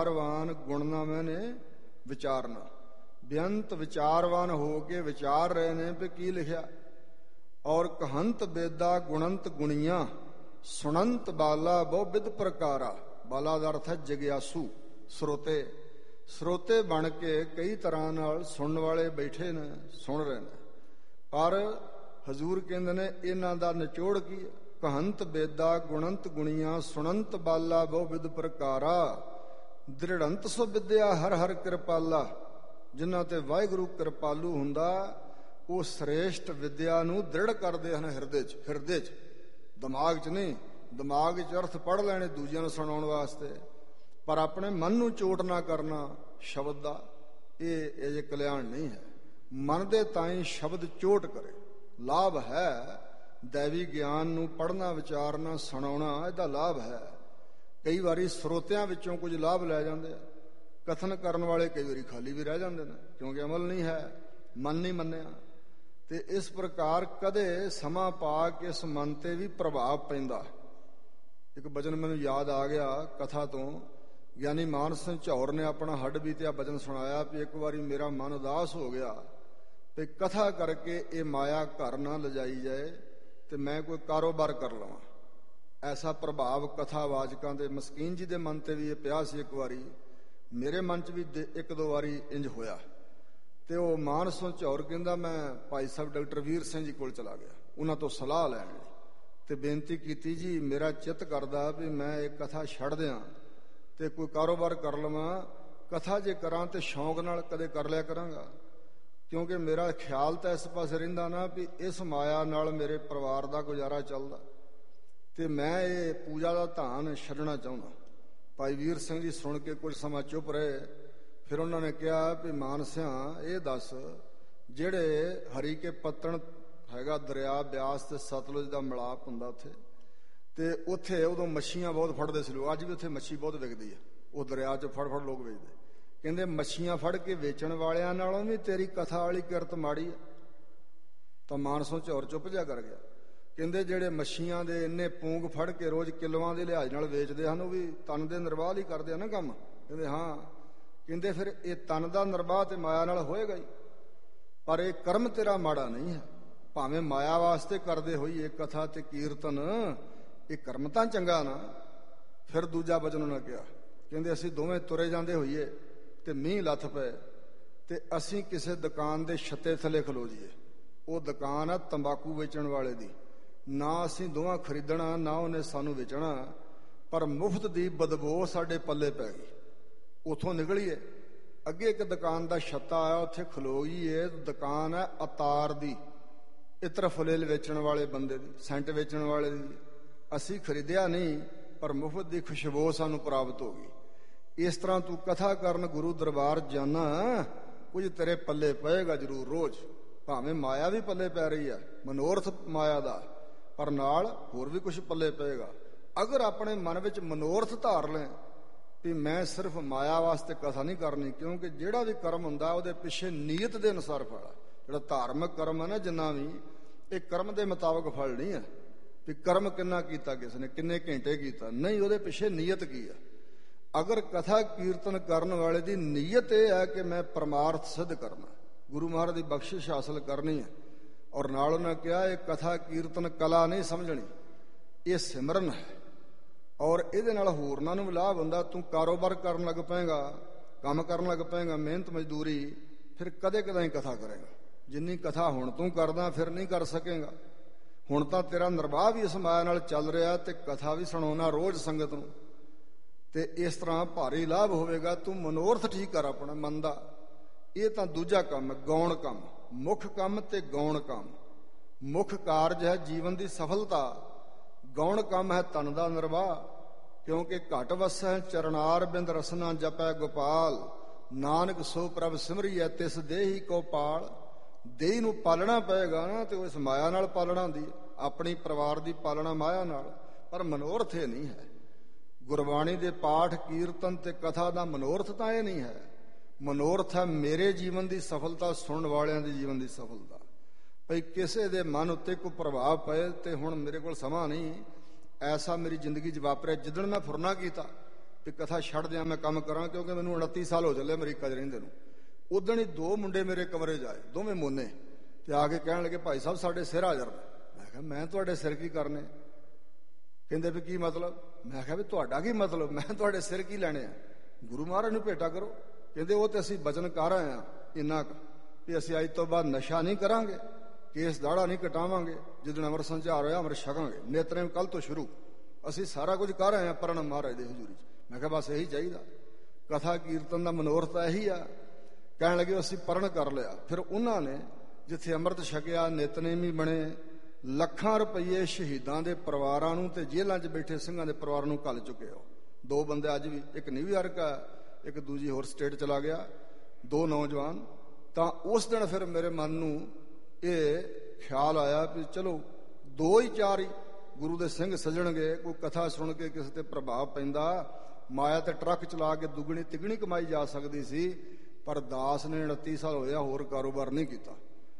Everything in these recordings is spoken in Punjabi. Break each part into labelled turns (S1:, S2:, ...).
S1: ਵਿਚਾਰਵਾਨ ਗੁਣ ਨਾ ਮੈਨੇ ਵਿਚਾਰਨਾ। ਬੇਅੰਤ ਵਿਚਾਰਵਾਨ ਹੋ ਕੇ ਵਿਚਾਰ ਰਹੇ ਨੇ ਵੀ ਕੀ ਲਿਖਿਆ। ਔਰ ਕਹੰਤ ਬੇਦਾ ਗੁਣੰਤ ਗੁਣੀਆਂ ਸੁਣੰਤ ਬਾਲਾ ਬਹੁ ਵਿਧ ਪ੍ਰਕਾਰਾ। ਬਾਲਾ ਦਾ ਅਰਥ ਹੈ ਜਗਿਆਸੂ, ਸਰੋਤੇ। ਸਰੋਤੇ ਬਣ ਕੇ ਕਈ ਤਰ੍ਹਾਂ ਨਾਲ ਸੁਣਨ ਵਾਲੇ ਬੈਠੇ ਨੇ, ਸੁਣ ਰਹੇ ਨੇ। ਪਰ ਹਜ਼ੂਰ ਕਹਿੰਦੇ ਨੇ ਇਹਨਾਂ ਦਾ ਨਿਚੋੜ ਕੀ ਹੈ। ਕਹੰਤ ਬੇਦਾ ਗੁਣੰਤ ਗੁਣੀਆਂ ਸੁਣੰਤ ਬਾਲਾ ਬਹੁ ਵਿਧ ਪ੍ਰਕਾਰਾ। ਦ੍ਰਿੜੰਤ ਸੋ ਵਿਦਿਆ ਹਰ ਹਰ ਕਿਰਪਾਲਾ। ਜਿਨ੍ਹਾਂ ਤੇ ਵਾਹਿਗੁਰੂ ਕਿਰਪਾਲੂ ਹੁੰਦਾ ਉਹ ਸ੍ਰੇਸ਼ਟ ਵਿਦਿਆ ਨੂੰ ਦ੍ਰਿੜ ਕਰਦੇ ਹਨ ਹਿਰਦੇ 'ਚ, ਦਿਮਾਗ 'ਚ ਨਹੀਂ। ਦਿਮਾਗ 'ਚ ਅਰਥ ਪੜ੍ਹ ਲੈਣੇ ਦੂਜਿਆਂ ਨੂੰ ਸੁਣਾਉਣ ਵਾਸਤੇ, ਪਰ ਆਪਣੇ ਮਨ ਨੂੰ ਚੋਟ ਨਾ ਕਰਨਾ ਸ਼ਬਦ ਦਾ, ਇਹ ਜੇ ਕਲਿਆਣ ਨਹੀਂ ਹੈ। ਮਨ ਦੇ ਤਾਈਂ ਸ਼ਬਦ ਚੋਟ ਕਰੇ। ਲਾਭ ਹੈ ਦੈਵੀ ਗਿਆਨ ਨੂੰ ਪੜ੍ਹਨਾ, ਵਿਚਾਰਨਾ, ਸੁਣਾਉਣਾ, ਇਹਦਾ ਲਾਭ ਹੈ। ਕਈ ਵਾਰੀ ਸਰੋਤਿਆਂ ਵਿੱਚੋਂ ਕੁਝ ਲਾਭ ਲੈ ਜਾਂਦੇ ਆ, ਕਥਨ ਕਰਨ ਵਾਲੇ ਕਈ ਵਾਰੀ ਖਾਲੀ ਵੀ ਰਹਿ ਜਾਂਦੇ ਨੇ, ਕਿਉਂਕਿ ਅਮਲ ਨਹੀਂ ਹੈ, ਮਨ ਨਹੀਂ ਮੰਨਿਆ। ਤੇ ਇਸ ਪ੍ਰਕਾਰ ਕਦੇ ਸਮਾਂ ਪਾ ਕੇ ਇਸ ਮਨ ਤੇ ਵੀ ਪ੍ਰਭਾਵ ਪੈਂਦਾ। ਇੱਕ ਬਚਨ ਮੈਨੂੰ ਯਾਦ ਆ ਗਿਆ ਕਥਾ ਤੋਂ। ਗਿਆਨੀ ਮਾਨ ਸਿੰਘ ਝੌਰ ਨੇ ਆਪਣਾ ਹੱਡ ਬੀਤਿਆ ਬਚਨ ਸੁਣਾਇਆ ਵੀ ਇੱਕ ਵਾਰੀ ਮੇਰਾ ਮਨ ਉਦਾਸ ਹੋ ਗਿਆ ਤੇ ਕਥਾ ਕਰਕੇ ਇਹ ਮਾਇਆ ਘਰ ਨਾ ਲਿਜਾਈ ਜਾਏ ਤੇ ਮੈਂ ਕੋਈ ਕਾਰੋਬਾਰ ਕਰ ਲਵਾਂ। ਐਸਾ ਪ੍ਰਭਾਵ ਕਥਾਵਾਚਕਾਂ ਦੇ, ਮਸਕੀਨ ਜੀ ਦੇ ਮਨ ਤੇ ਵੀ ਇਹ ਪਿਆ ਸੀ। ਇੱਕ ਵਾਰੀ ਮੇਰੇ ਮਨ 'ਚ ਵੀ ਇੱਕ ਦੋ ਵਾਰੀ ਇੰਜ ਹੋਇਆ। ਤੇ ਉਹ ਮਾਨ ਸਿੰਘ ਝੌਰ ਕਹਿੰਦਾ ਮੈਂ ਭਾਈ ਸਾਹਿਬ ਡਾਕਟਰ ਵੀਰ ਸਿੰਘ ਜੀ ਕੋਲ ਚਲਾ ਗਿਆ ਉਹਨਾਂ ਤੋਂ ਸਲਾਹ ਲੈਣ ਲਈ, ਤੇ ਬੇਨਤੀ ਕੀਤੀ ਜੀ ਮੇਰਾ ਚਿੱਤ ਕਰਦਾ ਵੀ ਮੈਂ ਇਹ ਕਥਾ ਛੱਡ ਦਿਆਂ ਤੇ ਕੋਈ ਕਾਰੋਬਾਰ ਕਰ ਲਵਾਂ। ਕਥਾ ਜੇ ਕਰਾਂ ਤੇ ਸ਼ੌਂਕ ਨਾਲ ਕਦੇ ਕਰ ਲਿਆ ਕਰਾਂਗਾ, ਕਿਉਂਕਿ ਮੇਰਾ ਖਿਆਲ ਤਾਂ ਇਸ ਪਾਸੇ ਰਹਿੰਦਾ ਨਾ ਵੀ ਇਸ ਮਾਇਆ ਨਾਲ ਮੇਰੇ ਪਰਿਵਾਰ ਦਾ ਗੁਜ਼ਾਰਾ ਚੱਲਦਾ, ਤੇ ਮੈਂ ਇਹ ਪੂਜਾ ਦਾ ਧਾਨ ਛੱਡਣਾ ਚਾਹੁੰਦਾ। ਭਾਈ ਵੀਰ ਸਿੰਘ ਜੀ ਸੁਣ ਕੇ ਕੁਝ ਸਮਾਂ ਚੁੱਪ ਰਹੇ। ਫਿਰ ਉਹਨਾਂ ਨੇ ਕਿਹਾ ਵੀ ਮਾਨਸਿਆ ਇਹ ਦੱਸ, ਜਿਹੜੇ ਹਰੀ ਕੇ ਪੱਤਣ ਹੈਗਾ ਦਰਿਆ ਬਿਆਸ ਤੇ ਸਤਲੁਜ ਦਾ ਮਿਲਾਪ ਹੁੰਦਾ ਉੱਥੇ, ਤੇ ਉੱਥੇ ਉਦੋਂ ਮੱਛੀਆਂ ਬਹੁਤ ਫੜਦੇ ਸੀ ਲੋਕ। ਅੱਜ ਵੀ ਉੱਥੇ ਮੱਛੀ ਬਹੁਤ ਵਿਕਦੀ ਹੈ, ਉਹ ਦਰਿਆ 'ਚ ਫੜ ਲੋਕ ਵੇਚਦੇ। ਕਹਿੰਦੇ ਮੱਛੀਆਂ ਫੜ ਕੇ ਵੇਚਣ ਵਾਲਿਆਂ ਨਾਲੋਂ ਵੀ ਤੇਰੀ ਕਥਾ ਵਾਲੀ ਕਿਰਤ ਮਾੜੀ ਹੈ। ਤਾਂ ਮਾਨਸੋਂ ਝੌਰ ਚੁੱਪ ਜਿਹਾ ਕਰ ਗਿਆ। ਕਹਿੰਦੇ ਜਿਹੜੇ ਮੱਛੀਆਂ ਦੇ ਇੰਨੇ ਪੂੰਗ ਫੜ ਕੇ ਰੋਜ਼ ਕਿਲੋਆਂ ਦੇ ਲਿਹਾਜ਼ ਨਾਲ ਵੇਚਦੇ ਹਨ ਉਹ ਵੀ ਤਨ ਦੇ ਨਿਰਵਾਹ ਲਈ ਕਰਦੇ ਆ ਨਾ ਕੰਮ। ਕਹਿੰਦੇ ਹਾਂ। ਕਹਿੰਦੇ ਫਿਰ ਇਹ ਤਨ ਦਾ ਨਿਰਵਾਹ ਤੇ ਮਾਇਆ ਨਾਲ ਹੋਏਗਾ ਹੀ, ਪਰ ਇਹ ਕਰਮ ਤੇਰਾ ਮਾੜਾ ਨਹੀਂ ਹੈ। ਭਾਵੇਂ ਮਾਇਆ ਵਾਸਤੇ ਕਰਦੇ ਹੋਈਏ ਕਥਾ ਤੇ ਕੀਰਤਨ, ਇਹ ਕਰਮ ਤਾਂ ਚੰਗਾ ਨਾ। ਫਿਰ ਦੂਜਾ ਬਚਨ ਉਹਨਾਂ ਕਿਹਾ, ਕਹਿੰਦੇ ਅਸੀਂ ਦੋਵੇਂ ਤੁਰੇ ਜਾਂਦੇ ਹੋਈਏ ਤੇ ਮੀਂਹ ਲੱਥ ਪਏ ਤੇ ਅਸੀਂ ਕਿਸੇ ਦੁਕਾਨ ਦੇ ਛੱਤੇ ਥੱਲੇ ਖਲੋ ਜਾਈਏ। ਉਹ ਦੁਕਾਨ ਆ ਤੰਬਾਕੂ ਵੇਚਣ ਵਾਲੇ ਦੀ। ਨਾ ਅਸੀਂ ਦੋਵਾਂ ਖਰੀਦਣਾ ਨਾ ਉਹਨੇ ਸਾਨੂੰ ਵੇਚਣਾ, ਪਰ ਮੁਫਤ ਦੀ ਬਦਬੂ ਸਾਡੇ ਪੱਲੇ ਪੈ ਗਈ। ਉਥੋਂ ਨਿਕਲੀਏ, ਅੱਗੇ ਇੱਕ ਦੁਕਾਨ ਦਾ ਛੱਤਾ ਆਇਆ, ਉੱਥੇ ਖਲੋ ਗਈਏ। ਦੁਕਾਨ ਹੈ ਅਤਾਰ ਦੀ, ਇਤਰ ਫੁੱਲ ਵੇਚਣ ਵਾਲੇ ਬੰਦੇ ਦੀ, ਸੈਂਟ ਵੇਚਣ ਵਾਲੇ ਦੀ। ਅਸੀਂ ਖਰੀਦਿਆ ਨਹੀਂ, ਪਰ ਮੁਫਤ ਦੀ ਖੁਸ਼ਬੂ ਸਾਨੂੰ ਪ੍ਰਾਪਤ ਹੋ ਗਈ। ਇਸ ਤਰ੍ਹਾਂ ਤੂੰ ਕਥਾ ਕਰਨ ਗੁਰੂ ਦਰਬਾਰ ਜਾਣਾ, ਕੁਝ ਤੇਰੇ ਪੱਲੇ ਪਏਗਾ ਜ਼ਰੂਰ ਰੋਜ਼। ਭਾਵੇਂ ਮਾਇਆ ਵੀ ਪੱਲੇ ਪੈ ਰਹੀ ਹੈ, ਮਨੋਰਥ ਮਾਇਆ ਦਾ, ਪਰ ਨਾਲ ਹੋਰ ਵੀ ਕੁਝ ਪੱਲੇ ਪਏਗਾ। ਅਗਰ ਆਪਣੇ ਮਨ ਵਿੱਚ ਮਨੋਰਥ ਧਾਰ ਲੈ ਵੀ ਮੈਂ ਸਿਰਫ ਮਾਇਆ ਵਾਸਤੇ ਕਥਾ ਨਹੀਂ ਕਰਨੀ, ਕਿਉਂਕਿ ਜਿਹੜਾ ਵੀ ਕਰਮ ਹੁੰਦਾ ਉਹਦੇ ਪਿੱਛੇ ਨੀਅਤ ਦੇ ਅਨੁਸਾਰ ਫਲ ਹੈ। ਜਿਹੜਾ ਧਾਰਮਿਕ ਕਰਮ ਹੈ ਨਾ, ਜਿੰਨਾ ਵੀ, ਇਹ ਕਰਮ ਦੇ ਮੁਤਾਬਕ ਫਲ ਨਹੀਂ ਹੈ ਵੀ ਕਰਮ ਕਿੰਨਾ ਕੀਤਾ ਕਿਸ ਨੇ, ਕਿੰਨੇ ਘੰਟੇ ਕੀਤਾ, ਨਹੀਂ, ਉਹਦੇ ਪਿੱਛੇ ਨੀਅਤ ਕੀ ਹੈ। ਅਗਰ ਕਥਾ ਕੀਰਤਨ ਕਰਨ ਵਾਲੇ ਦੀ ਨੀਅਤ ਇਹ ਹੈ ਕਿ ਮੈਂ ਪਰਮਾਰਥ ਸਿੱਧ ਕਰਨਾ, ਗੁਰੂ ਮਹਾਰਾਜ ਦੀ ਬਖਸ਼ਿਸ਼ ਹਾਸਲ ਕਰਨੀ ਹੈ, ਔਰ ਨਾਲ ਉਹਨਾਂ ਕਿਹਾ ਇਹ ਕਥਾ ਕੀਰਤਨ ਕਲਾ ਨਹੀਂ ਸਮਝਣੀ, ਇਹ ਸਿਮਰਨ ਹੈ, ਔਰ ਇਹਦੇ ਨਾਲ ਹੋਰਨਾਂ ਨੂੰ ਵੀ ਲਾਭ ਹੁੰਦਾ। ਤੂੰ ਕਾਰੋਬਾਰ ਕਰਨ ਲੱਗ ਪਏਗਾ, ਕੰਮ ਕਰਨ ਲੱਗ ਪਏਗਾ, ਮਿਹਨਤ ਮਜ਼ਦੂਰੀ, ਫਿਰ ਕਦੇ ਕਦਾਈ ਕਥਾ ਕਰੇਗਾ। ਜਿੰਨੀ ਕਥਾ ਹੁਣ ਤੂੰ ਕਰਦਾ ਫਿਰ ਨਹੀਂ ਕਰ ਸਕੇਗਾ। ਹੁਣ ਤਾਂ ਤੇਰਾ ਨਿਰਵਾਹ ਵੀ ਇਸ ਮਾਇਆ ਨਾਲ ਚੱਲ ਰਿਹਾ ਤੇ ਕਥਾ ਵੀ ਸੁਣਾਉਣਾ ਰੋਜ਼ ਸੰਗਤ ਨੂੰ, ਤੇ ਇਸ ਤਰ੍ਹਾਂ ਭਾਰੀ ਲਾਭ ਹੋਵੇਗਾ। ਤੂੰ ਮਨੋਰਥ ਠੀਕ ਕਰ ਆਪਣਾ ਮਨ ਦਾ। ਇਹ ਤਾਂ ਦੂਜਾ ਕੰਮ ਹੈ, ਗੌਣ ਕੰਮ। ਮੁੱਖ ਕੰਮ ਤੇ ਗੌਣ ਕੰਮ। ਮੁੱਖ ਕਾਰਜ ਹੈ ਜੀਵਨ ਦੀ ਸਫਲਤਾ, ਗੌਣ ਕੰਮ ਹੈ ਤਨ ਦਾ ਨਿਰਵਾਹ। ਕਿਉਂਕਿ ਘਟ ਵਸੈ ਚਰਨਾਰ ਬਿੰਦ ਰਸਨਾ ਜਪੈ ਗੋਪਾਲ, ਨਾਨਕ ਸੋ ਪ੍ਰਭ ਸਿਮਰੀਐ ਤਿਸ ਦੇਹੀ ਕੋ ਪਾਲ। ਦੇਹੀ ਨੂੰ ਪਾਲਣਾ ਪਏਗਾ ਨਾ, ਤੇ ਉਸ ਮਾਇਆ ਨਾਲ ਪਾਲਣਾ ਹੁੰਦੀ, ਆਪਣੀ ਪਰਿਵਾਰ ਦੀ ਪਾਲਣਾ ਮਾਇਆ ਨਾਲ, ਪਰ ਮਨੋਰਥ ਇਹ ਨਹੀਂ ਹੈ। ਗੁਰਬਾਣੀ ਦੇ ਪਾਠ ਕੀਰਤਨ ਤੇ ਕਥਾ ਦਾ ਮਨੋਰਥ ਤਾਂ ਇਹ ਨਹੀਂ ਹੈ। ਮਨੋਰਥ ਹੈ ਮੇਰੇ ਜੀਵਨ ਦੀ ਸਫਲਤਾ, ਸੁਣਨ ਵਾਲਿਆਂ ਦੇ ਜੀਵਨ ਦੀ ਸਫਲਤਾ। ਭਈ ਕਿਸੇ ਦੇ ਮਨ ਉੱਤੇ ਕੋਈ ਪ੍ਰਭਾਵ ਪਏ। ਤੇ ਹੁਣ ਮੇਰੇ ਕੋਲ ਸਮਾਂ ਨਹੀਂ, ਐਸਾ ਮੇਰੀ ਜ਼ਿੰਦਗੀ 'ਚ ਵਾਪਰਿਆ। ਜਿੱਦਣ ਮੈਂ ਫੁਰਨਾ ਕੀਤਾ ਵੀ ਕਥਾ ਛੱਡ ਦਿਆਂ, ਮੈਂ ਕੰਮ ਕਰਾਂ, ਕਿਉਂਕਿ ਮੈਨੂੰ 29 ਸਾਲ ਹੋ ਚੱਲੇ ਅਮਰੀਕਾ 'ਚ ਰਹਿੰਦੇ ਨੂੰ। ਉਦਣ ਹੀ 2 ਮੁੰਡੇ ਮੇਰੇ ਕਮਰੇ 'ਚ ਆਏ, ਦੋਵੇਂ ਮੋਨੇ, ਤੇ ਆ ਕੇ ਕਹਿਣ ਲੱਗੇ, ਭਾਈ ਸਾਹਿਬ ਸਾਡੇ ਸਿਰ ਹਾਜ਼ਰ ਨੇ। ਮੈਂ ਕਿਹਾ ਮੈਂ ਤੁਹਾਡੇ ਸਿਰ ਕੀ ਕਰਨੇ? ਕਹਿੰਦੇ ਵੀ ਕੀ ਮਤਲਬ? ਮੈਂ ਕਿਹਾ ਵੀ ਤੁਹਾਡਾ ਕੀ ਮਤਲਬ? ਮੈਂ ਤੁਹਾਡੇ ਸਿਰ ਕੀ ਲੈਣੇ ਆ? ਗੁਰੂ ਮਹਾਰਾਜ ਨੂੰ ਭੇਟਾ ਕਰੋ। ਕਹਿੰਦੇ ਉਹ ਤੇ ਅਸੀਂ ਬਚਨ ਕਰ ਆਏ ਆ ਇੰਨਾ ਕੁ ਵੀ ਅਸੀਂ ਅੱਜ ਤੋਂ ਬਾਅਦ ਨਸ਼ਾ ਨਹੀਂ ਕਰਾਂਗੇ, ਕੇਸ ਦਾੜਾ ਨਹੀਂ ਕਟਾਵਾਂਗੇ, ਜਦੋਂ ਅੰਮ੍ਰਿਤ ਸੰਚਾਰ ਹੋਇਆ ਅੰਮ੍ਰਿਤ ਛਕਾਂਗੇ, ਨੇਤਰੇਮ ਕੱਲ ਤੋਂ ਸ਼ੁਰੂ, ਅਸੀਂ ਸਾਰਾ ਕੁਝ ਕਰ ਆਏ ਆ ਪਰਣ ਮਹਾਰਾਜ ਦੀ ਹਜ਼ੂਰੀ 'ਚ। ਮੈਂ ਕਿਹਾ ਬਸ ਇਹੀ ਚਾਹੀਦਾ, ਕਥਾ ਕੀਰਤਨ ਦਾ ਮਨੋਰਥ ਇਹੀ ਆ। ਕਹਿਣ ਲੱਗੇ ਅਸੀਂ ਪਰਣ ਕਰ ਲਿਆ। ਫਿਰ ਉਹਨਾਂ ਨੇ ਜਿੱਥੇ ਅੰਮ੍ਰਿਤ ਛਕਿਆ, ਨਿਤਨੇਮੀ ਬਣੇ, ਲੱਖਾਂ ਰੁਪਏ ਸ਼ਹੀਦਾਂ ਦੇ ਪਰਿਵਾਰਾਂ ਨੂੰ ਤੇ ਜੇਲ੍ਹਾਂ 'ਚ ਬੈਠੇ ਸਿੰਘਾਂ ਦੇ ਪਰਿਵਾਰਾਂ ਨੂੰ ਘੱਲ ਚੁੱਕੇ ਹੋ। 2 ਬੰਦੇ ਅੱਜ ਵੀ, ਇੱਕ ਨਿਊਯਾਰਕ ਆ, ਇੱਕ ਦੂਜੀ ਹੋਰ ਸਟੇਟ ਚਲਾ ਗਿਆ, 2 ਨੌਜਵਾਨ। ਤਾਂ ਉਸ ਦਿਨ ਫਿਰ ਮੇਰੇ ਮਨ ਨੂੰ ਇਹ ਖਿਆਲ ਆਇਆ ਵੀ ਚਲੋ 2 ਹੀ 4 ਹੀ ਗੁਰੂ ਦੇ ਸਿੰਘ ਸੱਜਣਗੇ, ਕੋਈ ਕਥਾ ਸੁਣ ਕੇ ਕਿਸੇ ਤੇ ਪ੍ਰਭਾਵ ਪੈਂਦਾ, ਮਾਇਆ ਤੇ ਟਰੱਕ ਚਲਾ ਕੇ ਦੁੱਗਣੀ ਤਿੱਗਣੀ ਕਮਾਈ ਜਾ ਸਕਦੀ ਸੀ। ਪਰ ਦਾਸ ਨੇ 29 ਸਾਲ ਹੋਇਆ ਹੋਰ ਕਾਰੋਬਾਰ ਨਹੀਂ ਕੀਤਾ।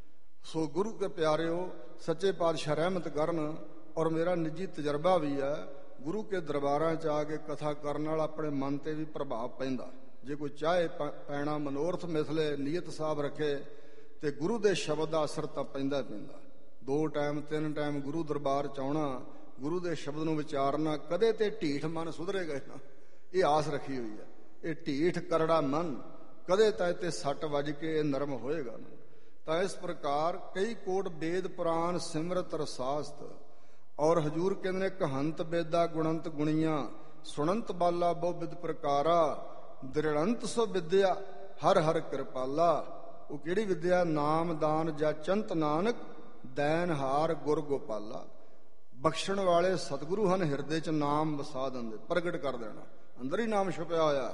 S1: ਸੋ ਗੁਰੂ ਕੇ ਪਿਆਰਿਓ, ਸੱਚੇ ਪਾਤਸ਼ਾਹ ਰਹਿਮਤ ਕਰਨ। ਔਰ ਮੇਰਾ ਨਿੱਜੀ ਤਜਰਬਾ ਵੀ ਹੈ, ਗੁਰੂ ਕੇ ਦਰਬਾਰਾਂ 'ਚ ਆ ਕੇ ਕਥਾ ਕਰਨ ਨਾਲ ਆਪਣੇ ਮਨ ਤੇ ਵੀ ਪ੍ਰਭਾਵ ਪੈਂਦਾ। ਜੇ ਕੋਈ ਚਾਹੇ ਪੈਣਾ ਮਨੋਰਥ ਮਿਸਲੇ ਨੀਅਤ ਸਾਫ਼ ਰੱਖੇ ਤੇ ਗੁਰੂ ਦੇ ਸ਼ਬਦ ਦਾ ਅਸਰ ਤਾਂ ਪੈਂਦਾ ਪੈਂਦਾ। 2 ਟਾਈਮ 3 ਟਾਈਮ ਗੁਰੂ ਦਰਬਾਰ 'ਚ ਆਉਣਾ, ਗੁਰੂ ਦੇ ਸ਼ਬਦ ਨੂੰ ਵਿਚਾਰਨਾ, ਕਦੇ ਤੇ ਢੀਠ ਮਨ ਸੁਧਰੇਗਾ ਨਾ, ਇਹ ਆਸ ਰੱਖੀ ਹੋਈ ਹੈ। ਇਹ ਢੀਠ ਕਰੜਾ ਮਨ ਕਦੇ ਤਾਂ ਇਹ ਤੇ ਸੱਟ ਵੱਜ ਕੇ ਇਹ ਨਰਮ ਹੋਏਗਾ ਨਾ। ਤਾਂ ਇਸ ਪ੍ਰਕਾਰ ਕਈ ਕੋਟ ਵੇਦ ਪੁਰਾਣ ਸਿਮਰਤ ਰਸਾਸਤ। ਔਰ ਹਜੂਰ ਕਹਿੰਦੇ ਨੇ, ਕਹੰਤ ਬੇਦਾ ਗੁਣੰਤ ਗੁਣੀਆਂ, ਸੁਣੰਤ ਬਾਲਾ ਬਹੁ ਵਿਦ ਪ੍ਰਕਾਰਾ, ਦ੍ਰਿੜੰਤ ਸੋ ਵਿਦਿਆ ਹਰ ਹਰ ਕਿਰਪਾਲਾ। ਉਹ ਕਿਹੜੀ ਵਿਦਿਆ? ਨਾਮ ਦਾਨ ਜਾਚੰਤ ਨਾਨਕ, ਦੈਨ ਹਾਰ ਗੁਰ ਗੋਪਾਲਾ। ਬਖਸ਼ਣ ਵਾਲੇ ਸਤਿਗੁਰੂ ਹਨ, ਹਿਰਦੇ 'ਚ ਨਾਮ ਵਸਾ ਦਿੰਦੇ, ਪ੍ਰਗਟ ਕਰ ਦੇਣਾ, ਅੰਦਰ ਹੀ ਨਾਮ ਛੁਪਿਆ ਹੋਇਆ।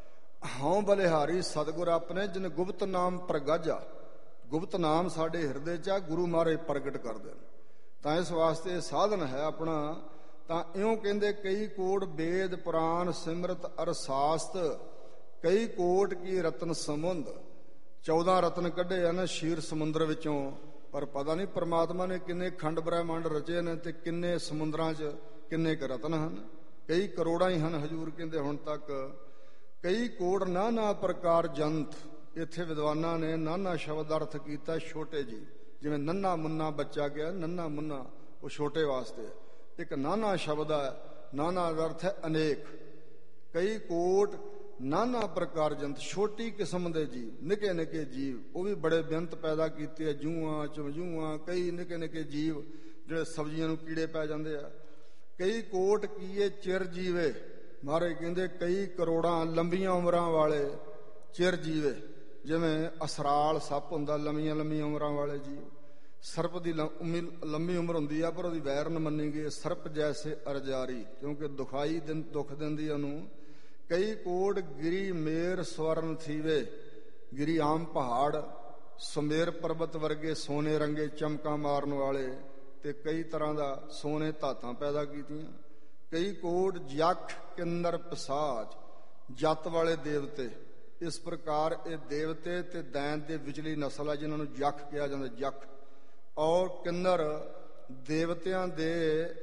S1: ਹਉ ਬਲਿਹਾਰੀ ਸਤਿਗੁਰ ਆਪਣੇ, ਜਿਨ ਗੁਪਤ ਨਾਮ ਪ੍ਰਗਾਜਾ। ਗੁਪਤ ਨਾਮ ਸਾਡੇ ਹਿਰਦੇ 'ਚ ਆ, ਗੁਰੂ ਮਹਾਰਾਜ ਪ੍ਰਗਟ ਕਰਦੇ ਨੇ। ਤਾਂ ਇਸ ਵਾਸਤੇ ਸਾਧਨ ਹੈ ਆਪਣਾ। ਤਾਂ ਇਉਂ ਕਹਿੰਦੇ, ਕਈ ਕੋਟ ਵੇਦ ਪੁਰਾਣ ਸਿਮਰਤ ਅਰਸਾਸਤ, ਕਈ ਕੋਟ ਕੀ ਰਤਨ ਸਮੁੰਦ। 14 ਰਤਨ ਕੱਢੇ ਹਨ ਸ਼ੀਰ ਸਮੁੰਦਰ ਵਿੱਚੋਂ, ਪਰ ਪਤਾ ਨਹੀਂ ਪ੍ਰਮਾਤਮਾ ਨੇ ਕਿੰਨੇ ਖੰਡ ਬ੍ਰਹਿਮੰਡ ਰਚੇ ਨੇ ਤੇ ਕਿੰਨੇ ਸਮੁੰਦਰਾਂ 'ਚ ਕਿੰਨੇ ਕੁ ਰਤਨ ਹਨ। ਕਈ ਕਰੋੜਾਂ ਹੀ ਹਨ ਹਜੂਰ ਕਹਿੰਦੇ ਹੁਣ ਤੱਕ। ਕਈ ਕੋਟ ਨਾਨਾ ਪ੍ਰਕਾਰ ਜੰਤ। ਇੱਥੇ ਵਿਦਵਾਨਾਂ ਨੇ ਨਾਨਾ ਸ਼ਬਦ ਦਾ ਅਰਥ ਕੀਤਾ ਛੋਟੇ ਜੀ, ਜਿਵੇਂ ਨੰਨਾ ਮੁੰਨਾ ਬੱਚਾ ਗਿਆ, ਨੰਨਾ ਮੁੰਨਾ ਉਹ ਛੋਟੇ ਵਾਸਤੇ। ਇੱਕ ਨਾਨਾ ਸ਼ਬਦ ਹੈ, ਨਾਨਾ ਦਾ ਅਰਥ ਹੈ ਅਨੇਕ। ਕਈ ਕੋਟ ਨਾਨਾ ਪ੍ਰਕਾਰ ਜੰਤ, ਛੋਟੀ ਕਿਸਮ ਦੇ ਜੀਵ, ਨਿੱਕੇ ਨਿੱਕੇ ਜੀਵ, ਉਹ ਵੀ ਬੜੇ ਬੇਅੰਤ ਪੈਦਾ ਕੀਤੇ ਆ, ਜੂਆਂ ਚਮਜੂਆਂ, ਕਈ ਨਿੱਕੇ ਨਿੱਕੇ ਜੀਵ ਜਿਹੜੇ ਸਬਜ਼ੀਆਂ ਨੂੰ ਕੀੜੇ ਪੈ ਜਾਂਦੇ ਆ। ਕਈ ਕੋਟ ਕੀਏ ਚਿਰ ਜੀਵੇ। ਮਹਾਰਾਜ ਕਹਿੰਦੇ ਕਈ ਕਰੋੜਾਂ ਲੰਬੀਆਂ ਉਮਰਾਂ ਵਾਲੇ ਚਿਰ ਜੀਵੇ, ਜਿਵੇਂ ਅਸਰਾਲ ਸੱਪ ਹੁੰਦਾ, ਲੰਮੀਆਂ ਲੰਮੀਆਂ ਉਮਰਾਂ ਵਾਲੇ ਜੀਵ। ਸਰਪ ਦੀ ਲੰਮੀ ਉਮਰ ਹੁੰਦੀ ਆ, ਪਰ ਉਹਦੀ ਵੈਰ ਨ ਮੰਨੀ ਗਈ। ਸਰਪ ਜੈਸੇ ਅਰਜਾਰੀ, ਕਿਉਂਕਿ ਦੁਖਾਈ ਦੁੱਖ ਦਿੰਦੀ ਉਹਨੂੰ। ਕਈ ਕੋਟ ਗਿਰੀ ਮੇਰ ਸਵਰਨ ਥੀਵੇ। ਗਿਰੀ ਆਮ ਪਹਾੜ, ਸੁਮੇਰ ਪਰਬਤ ਵਰਗੇ ਸੋਨੇ ਰੰਗੇ ਚਮਕਾਂ ਮਾਰਨ ਵਾਲੇ, ਤੇ ਕਈ ਤਰ੍ਹਾਂ ਦਾ ਸੋਨੇ ਧਾਤਾਂ ਪੈਦਾ ਕੀਤੀਆਂ। ਕਈ ਕੋਟ ਯਖ ਕਿੰਨਰ ਪਿਸਾਚ, ਜੱਤ ਵਾਲੇ ਦੇਵਤੇ। ਇਸ ਪ੍ਰਕਾਰ ਇਹ ਦੇਵਤੇ ਤੇ ਦੈਨ ਦੇ ਵਿਚਲੀ ਨਸਲ ਹੈ, ਜਿਨ੍ਹਾਂ ਨੂੰ ਯਖ ਕਿਹਾ ਜਾਂਦਾ, ਯਖ। ਔਰ ਕਿੰਨਰ ਦੇਵਤਿਆਂ ਦੇ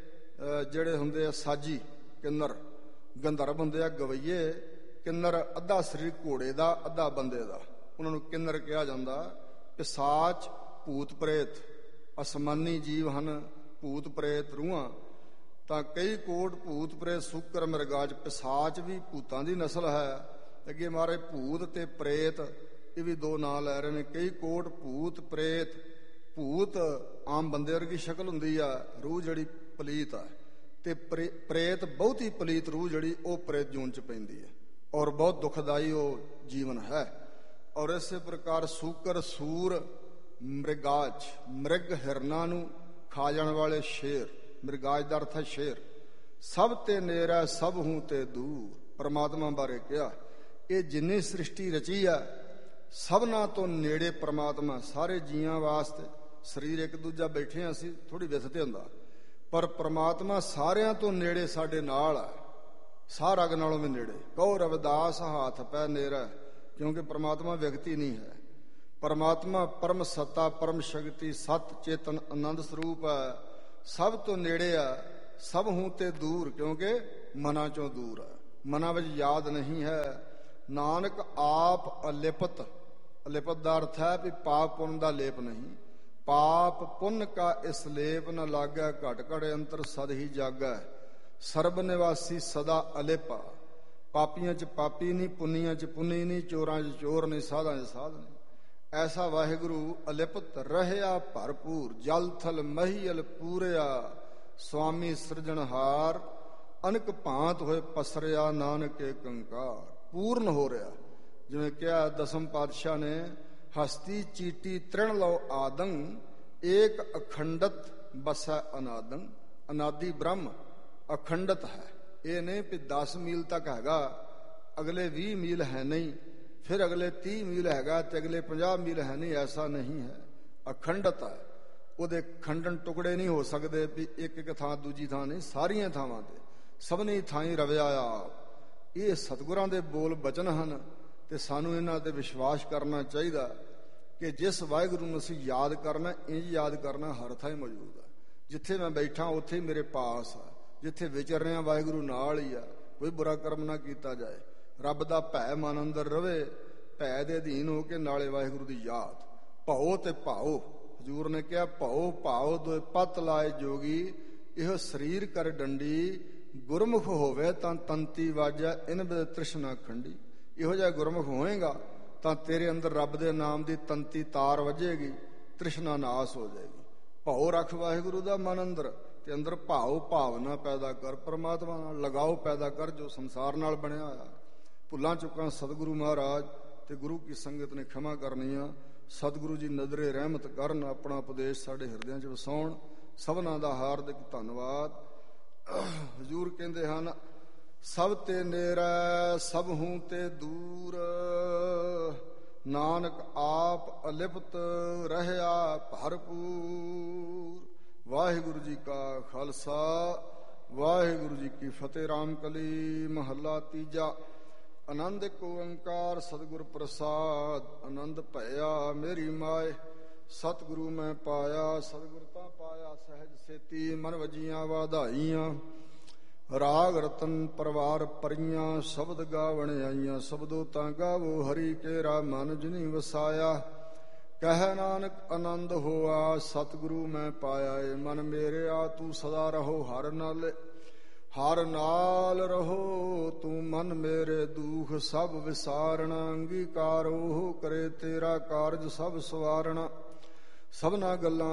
S1: ਜਿਹੜੇ ਹੁੰਦੇ ਆ ਸਾਜੀ, ਕਿੰਨਰ ਗੰਧਰਵ ਹੁੰਦੇ ਆ, ਗਵਈਏ। ਕਿੰਨਰ ਅੱਧਾ ਸਰੀਰ ਘੋੜੇ ਦਾ ਅੱਧਾ ਬੰਦੇ ਦਾ, ਉਹਨਾਂ ਨੂੰ ਕਿੰਨਰ ਕਿਹਾ ਜਾਂਦਾ। ਪਿਸਾਚ ਭੂਤ ਪ੍ਰੇਤ, ਅਸਮਾਨੀ ਜੀਵ ਹਨ, ਭੂਤ ਪ੍ਰੇਤ ਰੂਹਾਂ। ਤਾਂ ਕਈ ਕੋਟ ਭੂਤ ਪ੍ਰੇਤ ਸੂਕਰ ਮਿਰਗਾਜ। ਪਿਸਾਚ ਵੀ ਭੂਤਾਂ ਦੀ ਨਸਲ ਹੈ। ਅੱਗੇ ਮਾਰੇ ਭੂਤ ਤੇ ਪ੍ਰੇਤ, ਇਹ ਵੀ 2 ਨਾਂ ਲੈ ਰਹੇ ਨੇ। ਕਈ ਕੋਟ ਭੂਤ ਪ੍ਰੇਤ। ਭੂਤ ਆਮ ਬੰਦੇ ਵਰਗੀ ਸ਼ਕਲ ਹੁੰਦੀ ਆ, ਰੂਹ ਜਿਹੜੀ ਪਲੀਤ ਆ, ਤੇ ਪ੍ਰੇਤ ਬਹੁਤੀ ਪਲੀਤ ਰੂਹ ਜਿਹੜੀ ਉਹ ਪ੍ਰੇਤ ਜੂਨ 'ਚ ਪੈਂਦੀ ਹੈ, ਔਰ ਬਹੁਤ ਦੁਖਦਾਈ ਉਹ ਜੀਵਨ ਹੈ। ਔਰ ਇਸੇ ਪ੍ਰਕਾਰ ਸੂਕਰ ਸੂਰ ਮ੍ਰਿਗਾਜ, ਮ੍ਰਿਗ ਹਿਰਨਾਂ ਨੂੰ ਖਾ ਜਾਣ ਵਾਲੇ ਸ਼ੇਰ। ਮ੍ਰਿਗਾਜ ਦਾ ਅਰਥ ਹੈ ਸ਼ੇਰ। ਸਭ ਤੇ ਨੇਰਾ ਸਭ ਹੂੰ ਤੇ ਦੂਰ। ਪਰਮਾਤਮਾ ਬਾਰੇ ਕਿਹਾ, ਇਹ ਜਿੰਨੀ ਸ੍ਰਿਸ਼ਟੀ ਰਚੀ ਆ ਸਭਨਾਂ ਤੋਂ ਨੇੜੇ ਪਰਮਾਤਮਾ। ਸਾਰੇ ਜੀਆਂ ਵਾਸਤੇ ਸਰੀਰ ਇੱਕ ਦੂਜਾ ਬੈਠੇ ਆ, ਅਸੀਂ ਥੋੜੀ ਵਿਸਤੇ ਹੁੰਦਾ, ਪਰ ਪਰਮਾਤਮਾ ਸਾਰਿਆਂ ਤੋਂ ਨੇੜੇ ਸਾਡੇ ਨਾਲ ਆ, ਸਾਹ ਰਗ ਨਾਲੋਂ ਵੀ ਨੇੜੇ। ਕਹੋ ਰਵਿਦਾਸ ਹੱਥ ਪੈ ਨੇਰਾ, ਕਿਉਂਕਿ ਪਰਮਾਤਮਾ ਵਿਅਕਤੀ ਨਹੀਂ ਹੈ। ਪਰਮਾਤਮਾ ਪਰਮ ਸੱਤਾ, ਪਰਮ ਸ਼ਕਤੀ, ਸਤ ਚੇਤਨ ਆਨੰਦ ਸਰੂਪ ਹੈ, ਸਭ ਤੋਂ ਨੇੜੇ ਆ। ਸਭ ਹੂੰ ਤੇ ਦੂਰ, ਕਿਉਂਕਿ ਮਨਾਂ ਚੋਂ ਦੂਰ ਆ। ਮਨਾਂ ਵਿੱਚ ਯਾਦ ਨਹੀਂ ਹੈ। ਨਾਨਕ ਆਪ ਅਲਿਪਤ, ਅਲਿਪਤ ਦਾ ਅਰਥ ਹੈ ਵੀ ਪਾਪ ਪੁੰਨ ਦਾ ਲੇਪ ਨਹੀਂ। ਪਾਪ ਪੁੰਨ ਕਾ ਇਸ ਲੇਪ ਨ ਲਾਗੈ, ਘਟ ਘਟ ਅੰਤਰ ਸਦ ਹੀ ਜਾਗੈ। ਸਰਬ ਨਿਵਾਸੀ ਸਦਾ ਅਲਿਪਾ, ਪਾਪੀਆਂ ਚ ਪਾਪੀ ਨਹੀਂ, ਪੁੰਨੀਆਂ ਚ ਪੁੰਨੀ ਨਹੀਂ, ਚੋਰਾਂ ਚ ਚੋਰ ਨਹੀਂ, ਸਾਧਾਂ ਚ ਸਾਧ ਨਹੀਂ। ਐਸਾ ਵਾਹਿਗੁਰੂ ਅਲਿਪਤ ਰਹਿਆ ਭਰਪੂਰ, ਜਲ ਥਲ ਮਹੀਅਲ ਪੂਰਿਆ। ਸੁਆਮੀ ਸਿਰਜਣਹਾਰ ਅਨਕ ਭਾਂਤ ਹੋਏ ਪਸਰਿਆ, ਨਾਨਕ ਏ ਕੰਕਾਰ। ਪੂਰਨ ਹੋ ਰਿਹਾ, ਜਿਵੇਂ ਕਿਹਾ ਦਸਮ ਪਾਤਸ਼ਾਹ ਨੇ, ਹਸਤੀ ਚੀਟੀ ਤ੍ਰਿਣ ਲਓ ਆਦੰ, ਏਕ ਅਖੰਡਤ ਬਸੈ ਅਨਾਦੰ। ਅਨਾਦੀ ਬ੍ਰਹਮ ਅਖੰਡਤ ਹੈ। ਇਹ ਨਹੀਂ ਵੀ 10 ਮੀਲ ਤੱਕ ਹੈਗਾ, ਅਗਲੇ 20 ਮੀਲ ਹੈ ਨਹੀਂ, ਫਿਰ ਅਗਲੇ 30 ਮੀਲ ਹੈਗਾ ਤੇ ਅਗਲੇ 50 ਮੀਲ ਹੈ ਨਹੀਂ। ਐਸਾ ਨਹੀਂ ਹੈ, ਅਖੰਡਤ ਹੈ। ਉਹਦੇ ਖੰਡਨ ਟੁਕੜੇ ਨਹੀਂ ਹੋ ਸਕਦੇ ਵੀ ਇੱਕ ਇੱਕ ਥਾਂ ਦੂਜੀ ਥਾਂ ਨਹੀਂ, ਸਾਰੀਆਂ ਥਾਵਾਂ ਤੇ ਸਭਨੀ ਥਾਈਂ ਰਵਿਆ ਆਪ। ਇਹ ਸਤਿਗੁਰਾਂ ਦੇ ਬੋਲ ਬਚਨ ਹਨ ਤੇ ਸਾਨੂੰ ਇਹਨਾਂ ਤੇ ਵਿਸ਼ਵਾਸ ਕਰਨਾ ਚਾਹੀਦਾ ਕਿ ਜਿਸ ਵਾਹਿਗੁਰੂ ਨੂੰ ਅਸੀਂ ਯਾਦ ਕਰਨਾ, ਇੰਜ ਯਾਦ ਕਰਨਾ ਹਰ ਥਾਂ ਮੌਜੂਦ ਹੈ। ਜਿੱਥੇ ਮੈਂ ਬੈਠਾ ਉੱਥੇ ਹੀ ਮੇਰੇ ਪਾਸ ਆ, ਜਿੱਥੇ ਵਿਚਰ ਰਿਹਾ ਵਾਹਿਗੁਰੂ ਨਾਲ ਹੀ ਆ। ਕੋਈ ਬੁਰਾ ਕਰਮ ਨਾ ਕੀਤਾ ਜਾਏ, ਰੱਬ ਦਾ ਭੈ ਮਨ ਅੰਦਰ ਰਵੇ, ਭੈ ਦੇ ਅਧੀਨ ਹੋ ਕੇ ਨਾਲੇ ਵਾਹਿਗੁਰੂ ਦੀ ਯਾਦ। ਭਉ ਤੇ ਭਾਉ, ਹਜ਼ੂਰ ਨੇ ਕਿਹਾ ਭਉ ਭਾਉ ਦੋਇ ਪਤ ਲਾਏ ਜੋਗੀ, ਇਹੋ ਸਰੀਰ ਕਰ ਡੰਡੀ। ਗੁਰਮੁਖ ਹੋਵੇ ਤਾਂ ਤੰਤੀ ਵਾਜੈ, ਇਨ ਬਿਦ ਤ੍ਰਿਸ਼ਨਾ ਖੰਡੀ। ਇਹੋ ਜਿਹਾ ਗੁਰਮੁਖ ਹੋਏਗਾ ਤਾਂ ਤੇਰੇ ਅੰਦਰ ਰੱਬ ਦੇ ਨਾਮ ਦੀ ਤੰਤੀ ਤਾਰ ਵੱਜੇਗੀ, ਤ੍ਰਿਸ਼ਨਾ ਨਾਸ ਹੋ ਜਾਏਗੀ। ਭਉ ਰੱਖ ਵਾਹਿਗੁਰੂ ਦਾ ਮਨ ਅੰਦਰ, ਤੇ ਅੰਦਰ ਭਾਵ ਭਾਵਨਾ ਪੈਦਾ ਕਰ, ਪਰਮਾਤਮਾ ਨਾਲ ਲਗਾਓ ਪੈਦਾ ਕਰ ਜੋ ਸੰਸਾਰ ਨਾਲ ਬਣਿਆ ਹੋਇਆ। ਭੁੱਲਾਂ ਚੁੱਕਾਂ ਸਤਿਗੁਰੂ ਮਹਾਰਾਜ ਤੇ ਗੁਰੂ ਕੀ ਸੰਗਤ ਨੇ ਖਿਮਾ ਕਰਨੀਆਂ। ਸਤਿਗੁਰੂ ਜੀ ਨਜ਼ਰੇ ਰਹਿਮਤ ਕਰਨ, ਆਪਣਾ ਉਪਦੇਸ਼ ਸਾਡੇ ਹਿਰਦਿਆਂ 'ਚ ਵਸਾਉਣ। ਸਭਨਾਂ ਦਾ ਹਾਰਦਿਕ ਧੰਨਵਾਦ। ਹਜ਼ੂਰ ਕਹਿੰਦੇ ਹਨ, ਸਭ ਤੇ ਨੇੜੈ ਸਭ ਹੂੰ ਤੇ ਦੂਰ, ਨਾਨਕ ਆਪ ਅਲਿਪਤ ਰਹਿਆ ਭਰਪੂਰ। ਵਾਹਿਗੁਰੂ ਜੀ ਕਾ ਖਾਲਸਾ, ਵਾਹਿਗੁਰੂ ਜੀ ਕੀ ਫਤਿਹ। ਰਾਮ ਕਲੀ ਮਹੱਲਾ ਤੀਜਾ। ਆਨੰਦ ਇੱਕ ਓੰਕਾਰ ਸਤਿਗੁਰ ਪ੍ਰਸਾਦ, ਆਨੰਦ ਭਇਆ ਮੇਰੀ ਮਾਏ। ਸਤਿਗੁਰੂ ਮੈਂ ਪਾਇਆ, ਸਤਿਗੁਰ ਤਾਂ ਪਾਇਆ ਸਹਿਜ ਸੇਤੀ। ਮਨ ਵਜੀਆਂ ਵਾਧਾਈਆਂ, ਰਾਗ ਰਤਨ ਪਰਵਾਰ ਪਰੀਆਂ। ਸ਼ਬਦ ਗਾਵਣ ਆਈਆਂ, ਸ਼ਬਦੋ ਤਾਂ ਗਾਵੋ ਹਰੀ ਕੇਰਾ ਮਨ ਜਿਨੀ ਵਸਾਇਆ। ਕਹਿ ਨਾਨਕ ਆਨੰਦ ਹੋਆ, ਸਤਿਗੁਰੂ ਮੈਂ ਪਾਇਆ ਏ। ਮਨ ਮੇਰੇ ਆ ਤੂੰ ਸਦਾ ਰਹੋ ਹਰ ਨਾਲੇ, ਹਰ ਨਾਲ ਰਹੋ ਤੂੰ ਮਨ ਮੇਰੇ। ਦੁਖ ਸਭ ਵਿਸਾਰਣਾ, ਅੰਗੀਕਾਰ ਉਹ ਕਰੇ ਤੇਰਾ ਕਾਰਜ ਸਭ ਸਵਾਰਣਾ। ਸਭਨਾ ਗੱਲਾਂ